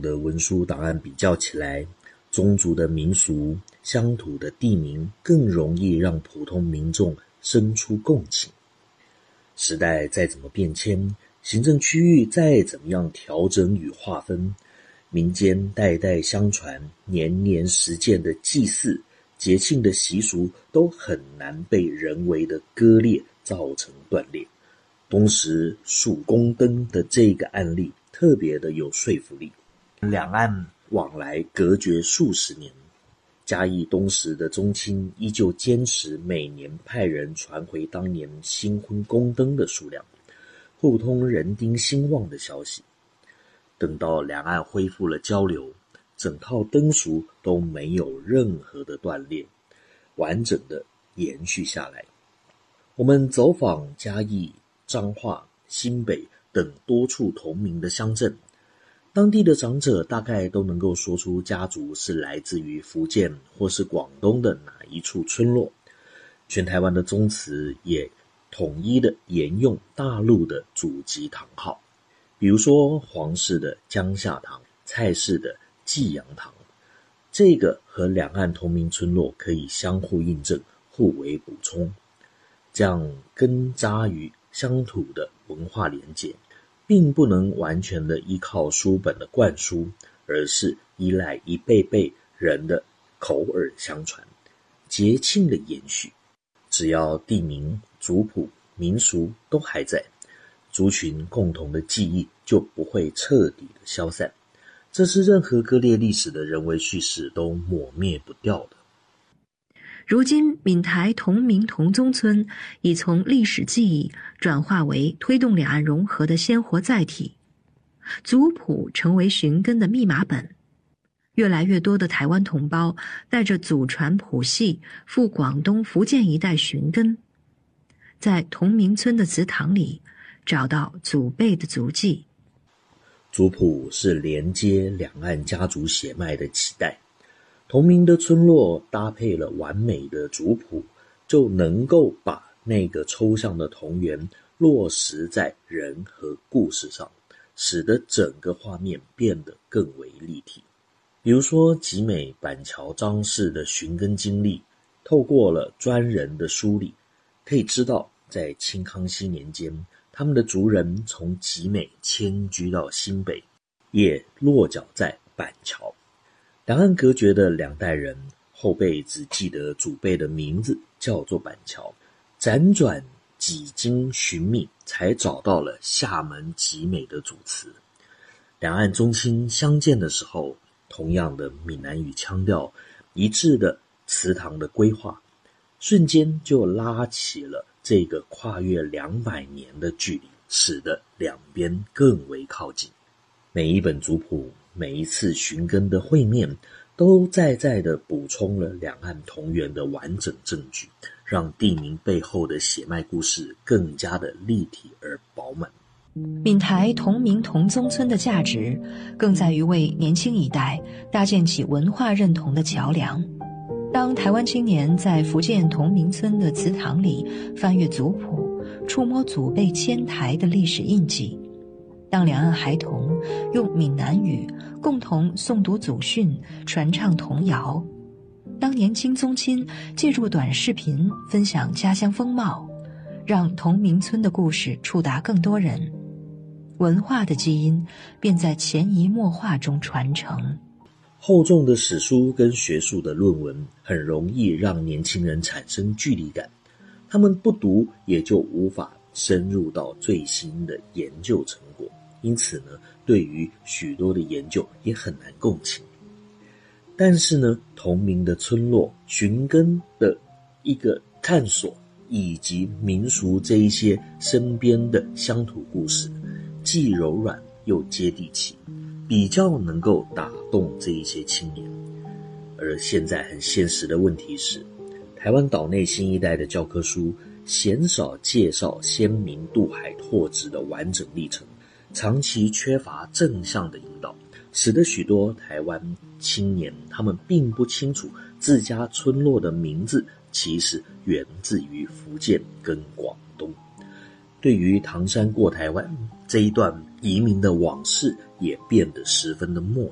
的文书档案比较起来，宗族的民俗、乡土的地名更容易让普通民众生出共情。时代再怎么变迁，行政区域再怎么样调整与划分，民间代代相传、年年实践的祭祀、节庆的习俗都很难被人为的割裂造成断裂。东石数公灯的这个案例特别的有说服力。两岸往来隔绝数十年，嘉义东石的宗亲依旧坚持每年派人传回当年新婚宫灯的数量，互通人丁兴旺的消息。等到两岸恢复了交流，整套灯俗都没有任何的断裂，完整的延续下来。我们走访嘉义、彰化、新北等多处同名的乡镇，当地的长者大概都能够说出家族是来自于福建或是广东的哪一处村落。全台湾的宗祠也统一的沿用大陆的祖籍堂号，比如说黄氏的江夏堂、蔡氏的济阳堂，这个和两岸同名村落可以相互印证、互为补充，这样根扎于乡土的文化连结，并不能完全的依靠书本的灌输，而是依赖一辈辈人的口耳相传、节庆的延续。只要地名、族谱、民俗都还在，族群共同的记忆就不会彻底的消散，这是任何割裂历史的人为叙事都抹灭不掉的。 如今闽台同名同宗村已从历史记忆转化为推动两岸融合的鲜活载体，族谱成为寻根的密码本。越来越多的台湾同胞带着祖传谱系赴广东、福建一带寻根，在同名村的祠堂里找到祖辈的足迹。 族谱是连接两岸家族血脉的脐带，同名的村落搭配了完美的族谱，就能够把那个抽象的同源落实在人和故事上，使得整个画面变得更为立体。比如说集美、板桥、张氏的寻根经历，透过了专人的梳理，可以知道在清康熙年间，他们的族人从集美迁居到新北，也落脚在板桥。两岸隔绝的两代人，后辈只记得祖辈的名字叫做板桥，辗转几经寻觅，才找到了厦门集美的祖祠。两岸宗亲相见的时候，同样的闽南语腔调，一致的祠堂的规划，瞬间就拉起了这个跨越200年的距离，使得两边更为靠近。每一本族谱，每一次寻根的会面，都在的补充了两岸同源的完整证据，让地名背后的血脉故事更加的立体而饱满。 闽台同名同宗村的价值，更在于为年轻一代搭建起文化认同的桥梁。当台湾青年在福建同名村的祠堂里翻阅族谱，触摸祖辈迁台的历史印记；当两岸孩童用闽南语共同诵读祖训、传唱童谣；当年轻宗亲借助短视频分享家乡风貌，让同名村的故事触达更多人，文化的基因便在潜移默化中传承。 厚重的史书跟学术的论文很容易让年轻人产生距离感，他们不读也就无法深入到最新的研究成果，因此呢，对于许多的研究也很难共情。但是呢，同名的村落寻根的一个探索，以及民俗这一些身边的乡土故事，既柔软又接地气，比较能够打动这一些青年。而现在很现实的问题是，台湾岛内新一代的教科书鲜少介绍先民渡海拓殖的完整历程，长期缺乏正向的引导，使得许多台湾青年他们并不清楚自家村落的名字其实源自于福建跟广东。对于唐山过台湾这一段移民的往事，也变得十分的陌